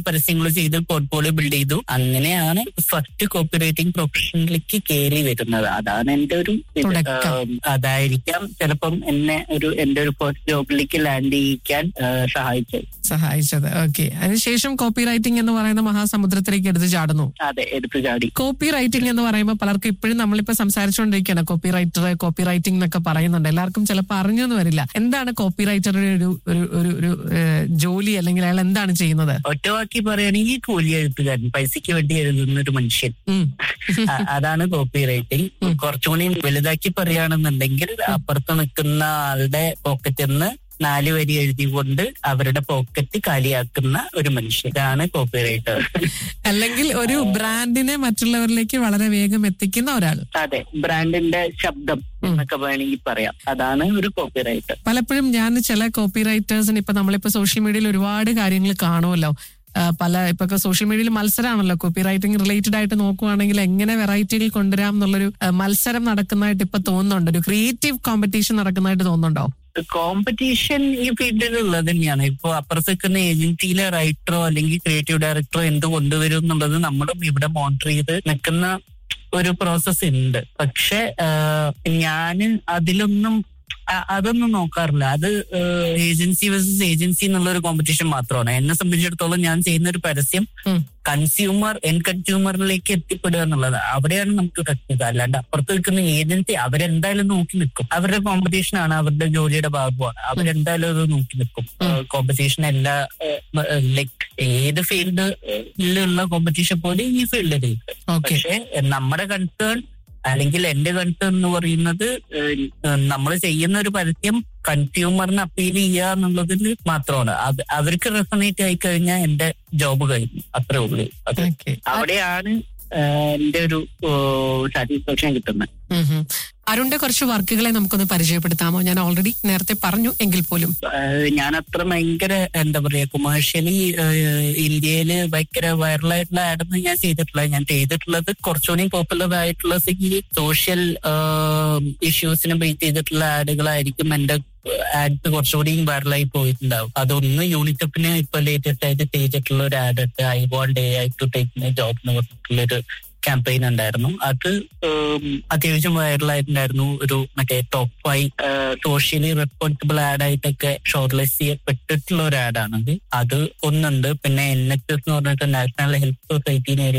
പരസ്യങ്ങൾ ചെയ്ത് portfolio build ചെയ്തു. അങ്ങനെയാണ് ഫസ്റ്റ് കോപ്പി റൈറ്റിംഗ് പ്രൊഫഷനിലേക്ക് കയറി വരുന്നത്. അതാണ് എന്റെ ഒരു അതായിരിക്കാം ചിലപ്പം എന്റെ ഒരു ഫസ്റ്റ് ജോബിലേക്ക് ലാൻഡ് ചെയ്യിക്കാൻ സഹായിച്ചത്. ഓക്കെ, അതിനുശേഷം കോപ്പി റൈറ്റിംഗ് എന്ന് പറയുന്ന മഹാസമുദ്രത്തിലേക്ക് എടുത്തു ചാടുന്നു. അതെ, എടുത്തു ചാടി. കോപ്പി റൈറ്റിംഗ് എന്ന് പറയുമ്പോൾ പലർക്കും ഇപ്പോഴും നമ്മളിപ്പോ സംസാരിച്ചുകൊണ്ടിരിക്കുകയാണ് കോപ്പി റൈറ്റർ, കോപ്പി റൈറ്റിംഗ് എന്നൊക്കെ പറയുന്നുണ്ട്. എല്ലാവർക്കും ചിലപ്പോൾ അറിഞ്ഞൊന്നും വരില്ല. എന്താണ് കോപ്പി റൈറ്ററുടെ ഒരു ജോലി, അല്ലെങ്കിൽ അയാൾ എന്താണ് ചെയ്യുന്നത്? ഒറ്റവാക്കി പറയുകയാണെങ്കിൽ കൂലി എഴുത്തുകാരൻ, പൈസയ്ക്ക് വേണ്ടി എഴുതുന്ന ഒരു മനുഷ്യൻ. അതാണ് കോപ്പി റൈറ്റിംഗ്. കുറച്ചുകൂടി വലുതാക്കി പറയുകയാണെന്നുണ്ടെങ്കിൽ അപ്പുറത്ത് നിൽക്കുന്ന ആളുടെ പോക്കറ്റിൽ നിന്ന് 4 വരി എഴുതിക്കൊണ്ട് അവരുടെ പോക്കറ്റ് കാലിയാക്കുന്ന ഒരു മനുഷ്യൻ. ഇതാണ് കോപ്പി റൈറ്റർ. അല്ലെങ്കിൽ ഒരു ബ്രാൻഡിനെ മറ്റുള്ളവരിലേക്ക് വളരെ വേഗം എത്തിക്കുന്ന ഒരാൾ. അതെ, ബ്രാൻഡിന്റെ ശബ്ദം എന്നൊക്കെ വേണമെങ്കിൽ പറയാം. അതാണ് ഒരു കോപ്പി റൈറ്റർ. പലപ്പോഴും ഞാൻ ചില കോപ്പി റൈറ്റേഴ്സിന് ഇപ്പൊ സോഷ്യൽ മീഡിയയിൽ ഒരുപാട് കാര്യങ്ങൾ കാണുമല്ലോ. ഇപ്പൊ സോഷ്യൽ മീഡിയയിൽ മത്സരമാണല്ലോ കോപ്പി റൈറ്റിംഗ് റിലേറ്റഡ് ആയിട്ട് നോക്കുവാണെങ്കിൽ എങ്ങനെ വെറൈറ്റിയിൽ കൊണ്ടുവരാം എന്നുള്ളൊരു മത്സരം നടക്കുന്നതായിട്ട് ഇപ്പൊ തോന്നുന്നുണ്ട്. ഒരു ക്രിയേറ്റീവ് കോമ്പറ്റീഷൻ നടക്കുന്നതായിട്ട് തോന്നുന്നുണ്ടോ? കോമ്പറ്റീഷൻ ഈ ഫീൽഡിലുള്ളത് തന്നെയാണ്. ഇപ്പൊ അപ്പുറത്ത് നിൽക്കുന്ന ഏജൻസിയിലെ റൈറ്ററോ അല്ലെങ്കിൽ ക്രിയേറ്റീവ് ഡയറക്ടറോ എന്ത് കൊണ്ടുവരും എന്നുള്ളത് നമ്മളും ഇവിടെ മോണിറ്റർ ചെയ്ത് നിൽക്കുന്ന ഒരു പ്രോസസ് ഉണ്ട്. പക്ഷെ ഞാന് അതൊന്നും നോക്കാറില്ല. അത് ഏജൻസി വേഴ്സസ് ഏജൻസി എന്നുള്ള ഒരു കോമ്പറ്റീഷൻ മാത്രമാണ്. എന്നെ സംബന്ധിച്ചിടത്തോളം ഞാൻ ചെയ്യുന്ന ഒരു പരസ്യം കൺസ്യൂമറിലേക്ക് എത്തിപ്പെടുക എന്നുള്ളത് അവിടെയാണ് നമുക്ക് കത്തുക. അല്ലാണ്ട് അപ്പുറത്ത് നിൽക്കുന്ന ഏജൻസി അവരെന്തായാലും നോക്കി നിൽക്കും. അവരുടെ കോമ്പറ്റീഷനാണ്, അവരുടെ ജോലിയുടെ ഭാഗമാണ്. അവരെന്തായാലും അത് നോക്കി നിൽക്കും. കോമ്പറ്റീഷൻ എല്ലാ ലൈക്ക് ഏത് ഫീൽഡിലുള്ള കോമ്പറ്റീഷൻ പോലെ ഈ ഫീൽഡിലേക്ക്. പക്ഷെ നമ്മുടെ കൺസേൺ അല്ലെങ്കിൽ എന്റെ കൺസേൺ എന്ന് പറയുന്നത് നമ്മൾ ചെയ്യുന്ന ഒരു പരസ്യം കൺസ്യൂമറിന് അപ്പീൽ ചെയ്യുക എന്നുള്ളതിൽ മാത്രമാണ്. അവർക്ക് റെസണേറ്റ് ആയി കഴിഞ്ഞാൽ എന്റെ ജോബ് കഴിഞ്ഞു, അത്രേ ഉള്ളൂ. അവിടെയാണ് എന്റെ ഒരു സാറ്റിസ്ഫാക്ഷൻ കിട്ടുന്നത്. അരുണിന്റെ കുറച്ച് വർക്കുകളെ നമുക്കൊന്ന് പരിചയപ്പെടുത്താമോ? ഞാൻ ഓൾറെഡി നേരത്തെ പറഞ്ഞു എങ്കിൽ പോലും. ഞാൻ അത്ര ഭയങ്കര എന്താ പറയാ കൊമേഴ്ഷ്യലി ഇന്ത്യയില് ഭയങ്കര വൈറലായിട്ടുള്ള ആഡൊന്നും ഞാൻ ചെയ്തിട്ടില്ല. ഞാൻ ചെയ്തിട്ടുള്ളത് കുറച്ചുകൂടി പോപ്പുലർ ആയിട്ടുള്ള സോഷ്യൽ ഇഷ്യൂസിനെ ബേസ് ചെയ്തിട്ടുള്ള ആഡുകളായിരിക്കും. എന്റെ ആഡ്സ് കുറച്ചുകൂടി വൈറലായി പോയിട്ടുണ്ടാവും. അതൊന്ന് യൂണിസെഫിന് ഇപ്പൊ ലേറ്റസ്റ്റ് ആയിട്ട് ചെയ്തിട്ടുള്ള ഒരു ആഡ് ഉണ്ട്. I won't AI to take my job എന്ന് പറഞ്ഞിട്ടുള്ളൊരു ക്യാമ്പയിൻ ഉണ്ടായിരുന്നു. അത് അത്യാവശ്യം വൈറലായിട്ടുണ്ടായിരുന്നു. ഒരു മറ്റേ top 5 socially responsible ആഡായിട്ടൊക്കെ short list ചെയ്യപ്പെട്ടിട്ടുള്ള ഒരു ആഡാണത്. അത് ഒന്നുണ്ട്. പിന്നെ NHS എന്ന് പറഞ്ഞിട്ട് നാഷണൽ ഹെൽത്ത് സൊസൈറ്റിനെ